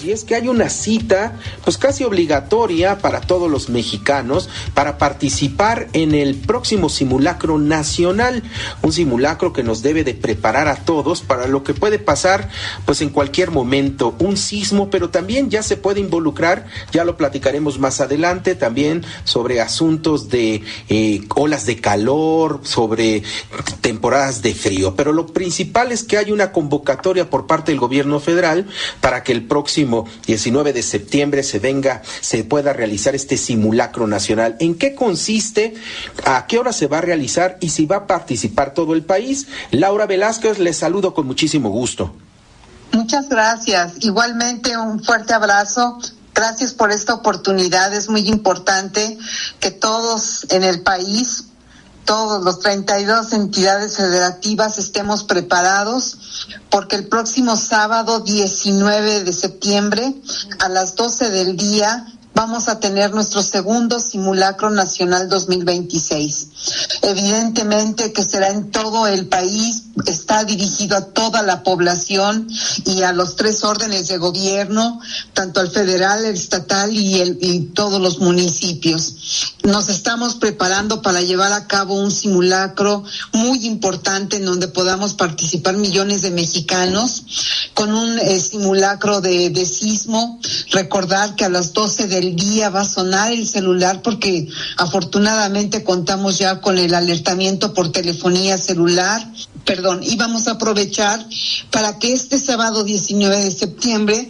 y es que hay una cita pues casi obligatoria para todos los mexicanos para participar en el próximo simulacro nacional, un simulacro que nos debe de preparar a todos para lo que puede pasar pues en cualquier momento, un sismo, pero también ya se puede involucrar, ya lo platicaremos más adelante, también sobre asuntos de olas de calor, sobre temporadas de frío, pero lo principal es que hay una convocatoria por parte del gobierno federal para que el próximo 19 de septiembre se pueda realizar este simulacro nacional. ¿En qué consiste? ¿A qué hora se va a realizar? ¿Y si va a participar todo el país? Laura Velázquez, les saludo con muchísimo gusto. Muchas gracias. Igualmente un fuerte abrazo. Gracias por esta oportunidad. Es muy importante que todos en el país, todos los 32 entidades federativas estemos preparados, porque el próximo sábado 19 de septiembre a las 12 del día vamos a tener nuestro segundo simulacro nacional 2026. Evidentemente que será en todo el país, está dirigido a toda la población y a los 3 órdenes de gobierno, tanto al federal, el estatal y todos los municipios. Nos estamos preparando para llevar a cabo un simulacro muy importante en donde podamos participar millones de mexicanos con un simulacro de sismo. Recordar que a las 12 del día va a sonar el celular porque afortunadamente contamos ya con el alertamiento por telefonía celular. Y vamos a aprovechar para que este sábado 19 de septiembre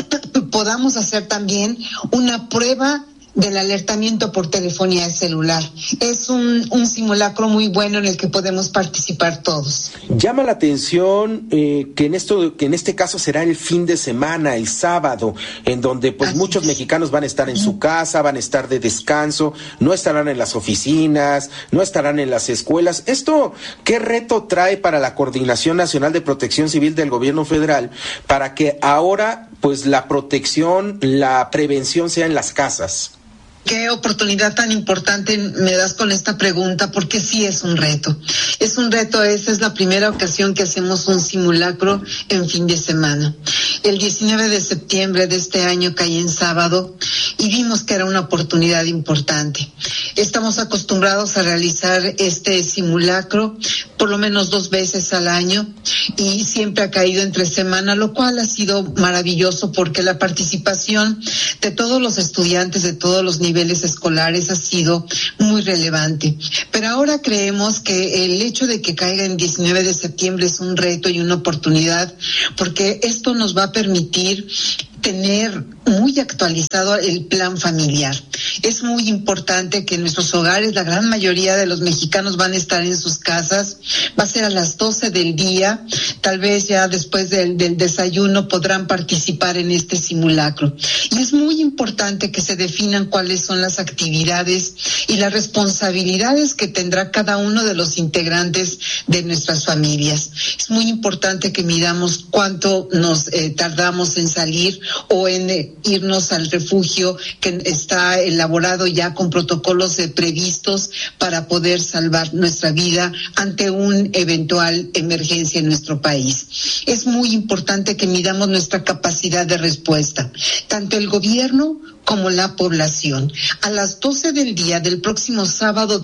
podamos hacer también una prueba del alertamiento por telefonía celular. Es un simulacro muy bueno en el que podemos participar todos. Llama la atención que en este caso será el fin de semana, el sábado, en donde pues muchos mexicanos van a estar en su casa, van a estar de descanso, no estarán en las oficinas, no estarán en las escuelas. ¿Esto qué reto trae para la Coordinación Nacional de Protección Civil del Gobierno Federal para que ahora pues la protección, la prevención sea en las casas? Qué oportunidad tan importante me das con esta pregunta, porque sí es un reto. Es un reto, esa es la primera ocasión que hacemos un simulacro en fin de semana. El 19 de septiembre de este año cae en sábado y vimos que era una oportunidad importante. Estamos acostumbrados a realizar este simulacro por lo menos 2 veces al año y siempre ha caído entre semana, lo cual ha sido maravilloso porque la participación de todos los estudiantes de todos los niveles escolares ha sido muy relevante. Pero ahora creemos que el hecho de que caiga en 19 de septiembre es un reto y una oportunidad, porque esto nos va a permitir tener muy actualizado el plan familiar. Es muy importante que en nuestros hogares, la gran mayoría de los mexicanos van a estar en sus casas, va a ser a las 12 del día, tal vez ya después del desayuno podrán participar en este simulacro. Y es muy importante que se definan cuáles son las actividades y las responsabilidades que tendrá cada uno de los integrantes de nuestras familias. Es muy importante que midamos cuánto nos tardamos en salir o en irnos al refugio que está elaborado ya con protocolos previstos para poder salvar nuestra vida ante una eventual emergencia en nuestro país. Es muy importante que midamos nuestra capacidad de respuesta, tanto el gobierno como la población. A las 12 del día del próximo sábado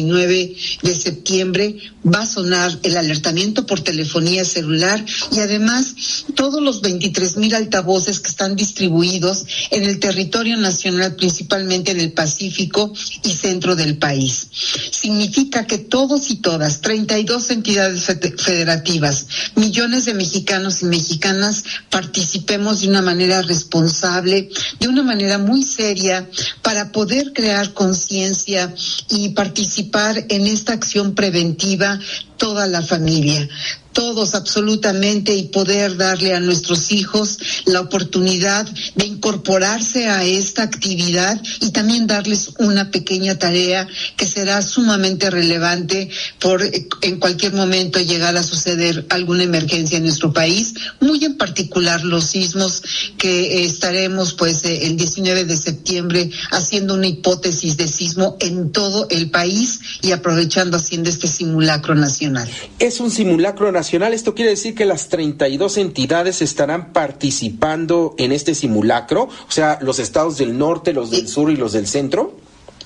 19 de septiembre va a sonar el alertamiento por telefonía celular y además todos los 23,000 altavoces que están distribuidos en el territorio nacional, principalmente en el Pacífico y centro del país. Significa que todos y todas, 32 entidades federativas, millones de mexicanos y mexicanas participemos de una manera responsable, de una manera muy seria, para poder crear conciencia y participar en esta acción preventiva toda la familia. Todos absolutamente, y poder darle a nuestros hijos la oportunidad de incorporarse a esta actividad y también darles una pequeña tarea que será sumamente relevante por en cualquier momento llegar a suceder alguna emergencia en nuestro país, muy en particular los sismos que estaremos el 19 de septiembre haciendo una hipótesis de sismo en todo el país y aprovechando haciendo este simulacro nacional. Es un simulacro nacional. ¿Esto quiere decir que las 32 entidades estarán participando en este simulacro? O sea, los estados del norte, los del sur y los del centro.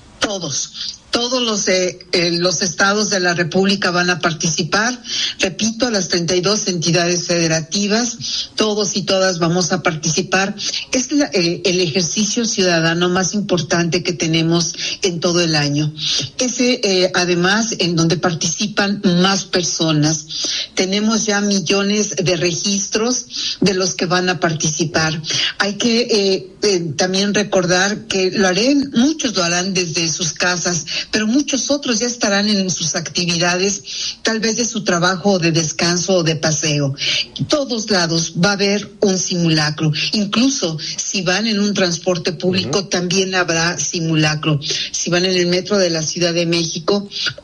Todos los estados de la República van a participar. Repito, las 32 entidades federativas, todos y todas vamos a participar. Es el ejercicio ciudadano más importante que tenemos en todo el año. Además, en donde participan más personas. Tenemos ya millones de registros de los que van a participar. Hay que también recordar que muchos lo harán desde sus casas, pero muchos otros ya estarán en sus actividades, tal vez de su trabajo o de descanso o de paseo. En todos lados va a haber un simulacro. Incluso si van en un transporte público, también habrá simulacro. Si van en el metro de la Ciudad de México,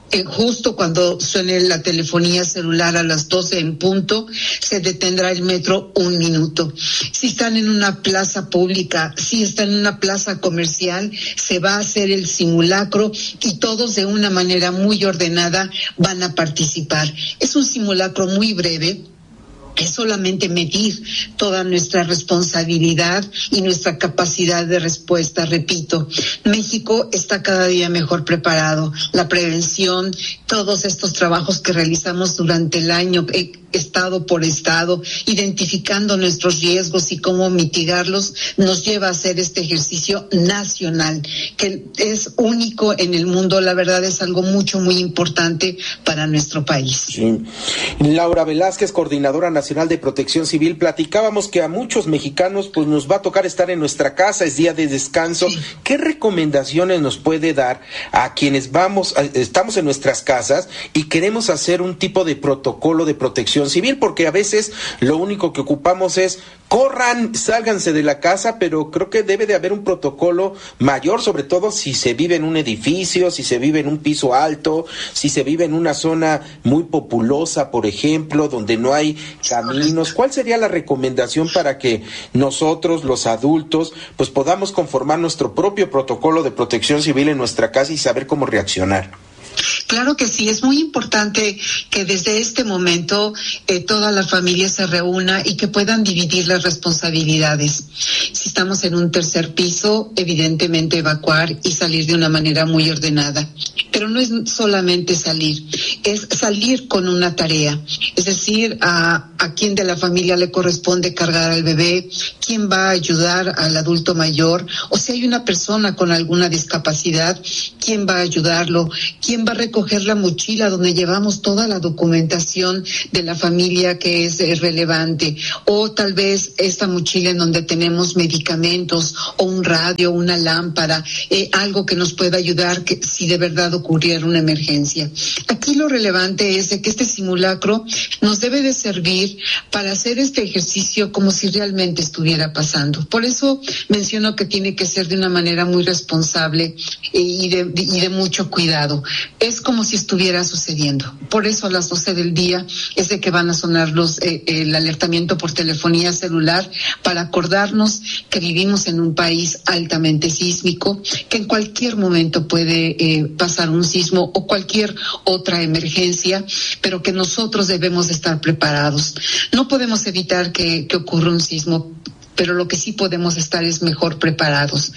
justo cuando suene la telefonía celular a las 12 en punto, se detendrá el metro 1 minuto. Si están en una plaza pública, si están en una plaza comercial, se va a hacer el simulacro y todos de una manera muy ordenada van a participar. Es un simulacro muy breve. Es solamente medir toda nuestra responsabilidad y nuestra capacidad de respuesta. Repito, México está cada día mejor preparado. La prevención, todos estos trabajos que realizamos durante el año, estado por estado, identificando nuestros riesgos y cómo mitigarlos, nos lleva a hacer este ejercicio nacional, que es único en el mundo. La verdad es algo muy importante para nuestro país. Sí. Laura Velázquez, coordinadora nacional de Protección Civil, platicábamos que a muchos mexicanos pues nos va a tocar estar en nuestra casa, es día de descanso. Sí. ¿Qué recomendaciones nos puede dar a quienes estamos en nuestras casas y queremos hacer un tipo de protocolo de protección civil? Porque a veces lo único que ocupamos es corran, sálganse de la casa, pero creo que debe de haber un protocolo mayor, sobre todo si se vive en un edificio, si se vive en un piso alto, si se vive en una zona muy populosa, por ejemplo, donde no hay caminos. ¿Cuál sería la recomendación para que nosotros, los adultos, pues podamos conformar nuestro propio protocolo de protección civil en nuestra casa y saber cómo reaccionar? Claro que sí, es muy importante que desde este momento toda la familia se reúna y que puedan dividir las responsabilidades. Si estamos en un tercer piso, evidentemente evacuar y salir de una manera muy ordenada. Pero no es solamente salir, es salir con una tarea. Es decir, a quién de la familia le corresponde cargar al bebé, quién va a ayudar al adulto mayor, o si hay una persona con alguna discapacidad, quién va a ayudarlo, quién va a recoger la mochila donde llevamos toda la documentación de la familia que es relevante, o tal vez esta mochila en donde tenemos medicamentos o un radio, una lámpara, algo que nos pueda ayudar si de verdad ocurriera una emergencia. Aquí lo relevante es de que este simulacro nos debe de servir para hacer este ejercicio como si realmente estuviera pasando. Por eso menciono que tiene que ser de una manera muy responsable y de mucho cuidado. Es como si estuviera sucediendo. Por eso a las 12 del día es de que van a sonar el alertamiento por telefonía celular para acordarnos que vivimos en un país altamente sísmico, que en cualquier momento puede pasar un sismo o cualquier otra emergencia, pero que nosotros debemos de estar preparados. No podemos evitar que ocurra un sismo, pero lo que sí podemos estar es mejor preparados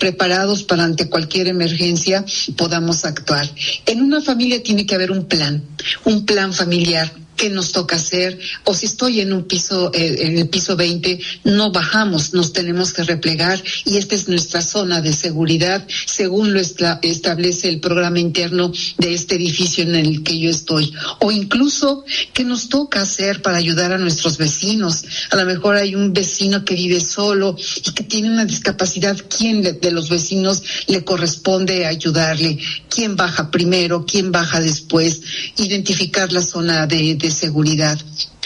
para ante cualquier emergencia podamos actuar. En una familia tiene que haber un plan familiar. ¿Qué nos toca hacer? O si estoy en el piso 20, no bajamos, nos tenemos que replegar y esta es nuestra zona de seguridad, según lo establece el programa interno de este edificio en el que yo estoy. O incluso, ¿qué nos toca hacer para ayudar a nuestros vecinos? A lo mejor hay un vecino que vive solo y que tiene una discapacidad. ¿Quién de los vecinos le corresponde ayudarle? ¿Quién baja primero? ¿Quién baja después? Identificar la zona de seguridad.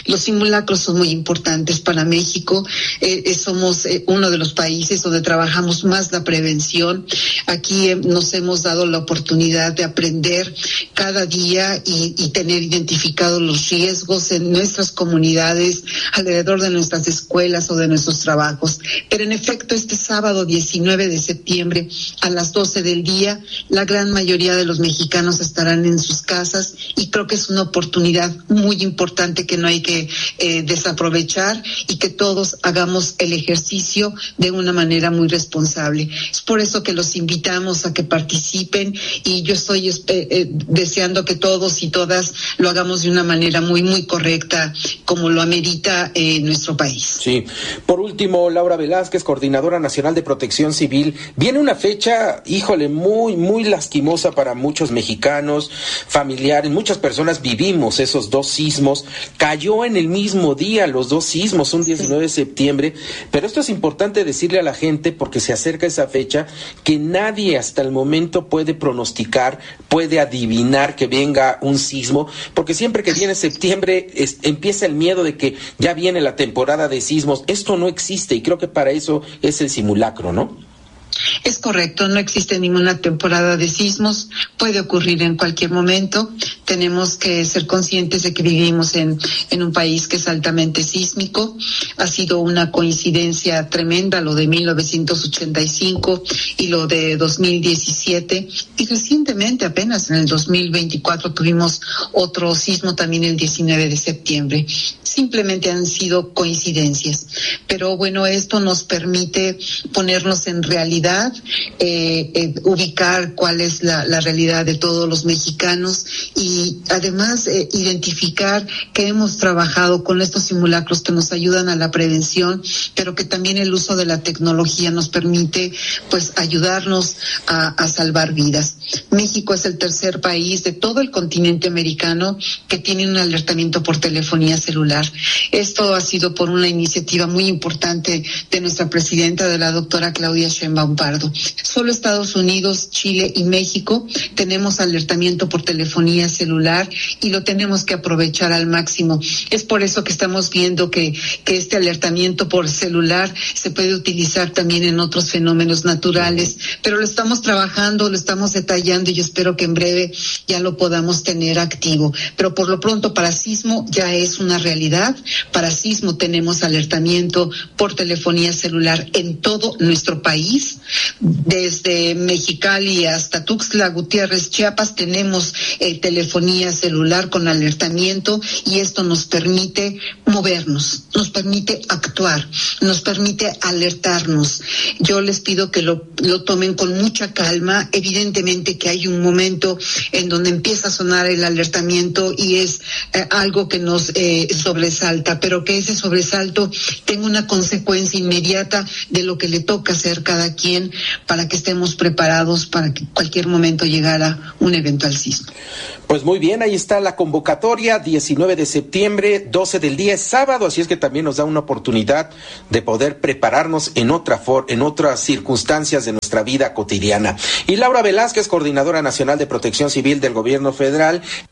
Los simulacros son muy importantes para México. Somos uno de los países donde trabajamos más la prevención. Aquí nos hemos dado la oportunidad de aprender cada día y tener identificados los riesgos en nuestras comunidades, alrededor de nuestras escuelas o de nuestros trabajos. Pero en efecto, este sábado 19 de septiembre a las 12 del día, la gran mayoría de los mexicanos estarán en sus casas y creo que es una oportunidad muy importante que no hay que desaprovechar y que todos hagamos el ejercicio de una manera muy responsable. Es por eso que los invitamos a que participen y yo estoy deseando que todos y todas lo hagamos de una manera muy, muy correcta, como lo amerita nuestro país. Sí. Por último, Laura Velázquez, Coordinadora Nacional de Protección Civil, viene una fecha, híjole, muy, muy lastimosa para muchos mexicanos, familiares, muchas personas vivimos esos dos sismos, cayó en el mismo día los dos sismos, un 19 de septiembre, pero esto es importante decirle a la gente porque se acerca esa fecha que nadie hasta el momento puede pronosticar, puede adivinar que venga un sismo, porque siempre que viene septiembre empieza el miedo de que ya viene la temporada de sismos. Esto no existe y creo que para eso es el simulacro, ¿no? Es correcto, no existe ninguna temporada de sismos, puede ocurrir en cualquier momento. Tenemos que ser conscientes de que vivimos en un país que es altamente sísmico. Ha sido una coincidencia tremenda lo de 1985 y lo de 2017 y recientemente apenas en el 2024 tuvimos otro sismo también el 19 de septiembre. Simplemente han sido coincidencias, pero bueno, esto nos permite ponernos en realidad, ubicar cuál es la realidad de todos los mexicanos y además identificar que hemos trabajado con estos simulacros que nos ayudan a la prevención, pero que también el uso de la tecnología nos permite pues ayudarnos a salvar vidas. México es el tercer país de todo el continente americano que tiene un alertamiento por telefonía celular. Esto ha sido por una iniciativa muy importante de nuestra presidenta, de la doctora Claudia Sheinbaum Pardo. Solo Estados Unidos, Chile y México tenemos alertamiento por telefonía celular y lo tenemos que aprovechar al máximo. Es por eso que estamos viendo que este alertamiento por celular se puede utilizar también en otros fenómenos naturales, pero lo estamos trabajando, lo estamos detallando y yo espero que en breve ya lo podamos tener activo. Pero por lo pronto para sismo ya es una realidad. Para sismo tenemos alertamiento por telefonía celular en todo nuestro país. Desde Mexicali hasta Tuxtla Gutiérrez, Chiapas, tenemos telefonía celular con alertamiento y esto nos permite movernos, nos permite actuar, nos permite alertarnos. Yo les pido que lo tomen con mucha calma. Evidentemente que hay un momento en donde empieza a sonar el alertamiento y es algo que nos sobresalta, pero que ese sobresalto tenga una consecuencia inmediata de lo que le toca hacer cada quien para que estemos preparados para que en cualquier momento llegara un eventual sismo. Pues muy bien, ahí está la convocatoria, 19 de septiembre, 12 del día, es sábado, así es que también nos da una oportunidad de poder prepararnos en otras circunstancias de nuestra vida cotidiana. Y Laura Velázquez, Coordinadora Nacional de Protección Civil del Gobierno Federal,